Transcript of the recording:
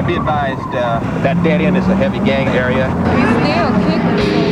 And be advised, that dead end is a heavy gang area. He's still kicking.